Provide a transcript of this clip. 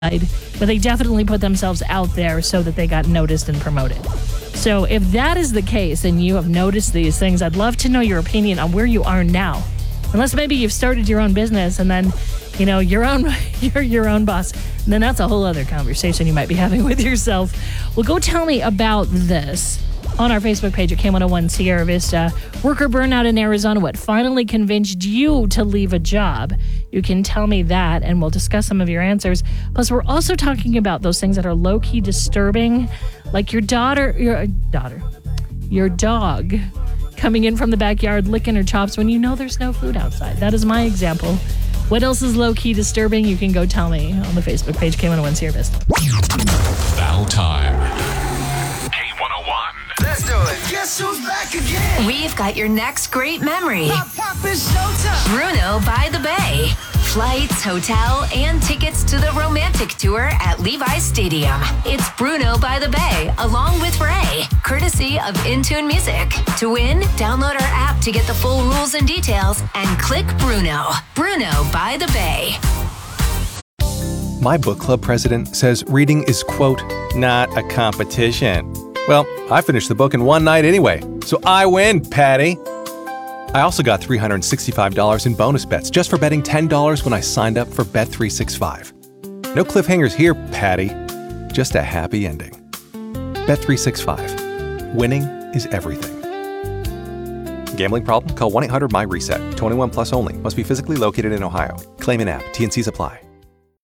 but they definitely put themselves out there so that they got noticed and promoted. So if that is the case and you have noticed these things, I'd love to know your opinion on where you are now. Unless maybe you've started your own business and then, you're your own boss. And then that's a whole other conversation you might be having with yourself. Well, go tell me about this on our Facebook page at K101 Sierra Vista. Worker burnout in Arizona, what finally convinced you to leave a job? You can tell me that, and we'll discuss some of your answers. Plus, we're also talking about those things that are low-key disturbing, like your dog coming in from the backyard, licking her chops when you know there's no food outside. That is my example. What else is low-key disturbing? You can go tell me on the Facebook page, K101 Sierra Vista. Battle time. K101. Let's do it. Guess who's back again? We've got your next great memory. Pop, it's showtime. Bruno by the Bay. Flights, hotel, and tickets to the romantic tour at Levi's Stadium. It's Bruno by the Bay, along with Ray, courtesy of Intune Music. To win, download our app to get the full rules and details, and click Bruno. Bruno by the Bay. My book club president says reading is, quote, not a competition. Well, I finished the book in one night anyway, so I win, Patty. I also got $365 in bonus bets just for betting $10 when I signed up for Bet365. No cliffhangers here, Patty. Just a happy ending. Bet365. Winning is everything. Gambling problem? Call 1-800-MY-RESET. 21 plus only. Must be physically located in Ohio. Claim in app. T&Cs apply.